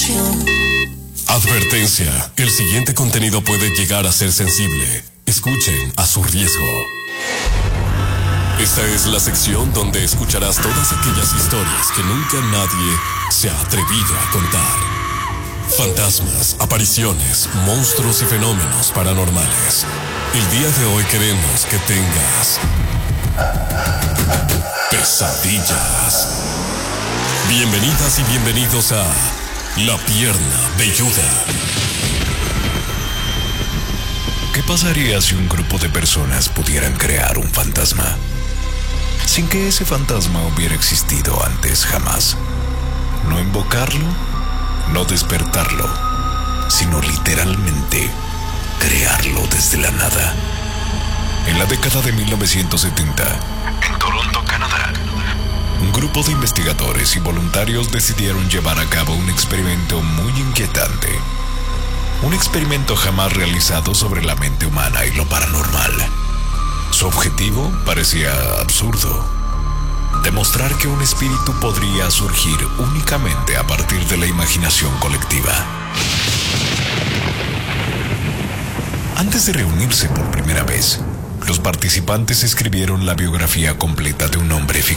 Advertencia, el siguiente contenido puede llegar a ser sensible. Escuchen a su riesgo. Esta es la sección donde escucharás todas aquellas historias que nunca nadie se ha atrevido a contar. Fantasmas, apariciones, monstruos y fenómenos paranormales. El día de hoy queremos que tengas pesadillas. Bienvenidas y bienvenidos a La Pierna Velluda. ¿Qué pasaría si un grupo de personas pudieran crear un fantasma? Sin que ese fantasma hubiera existido antes jamás. No invocarlo, no despertarlo, sino literalmente crearlo desde la nada. En la década de 1970, en Toronto, Canadá, un grupo de investigadores y voluntarios decidieron llevar a cabo un experimento muy inquietante. Un experimento jamás realizado sobre la mente humana y lo paranormal. Su objetivo parecía absurdo: demostrar que un espíritu podría surgir únicamente a partir de la imaginación colectiva. Antes de reunirse por primera vez, los participantes escribieron la biografía completa de un hombre ficticio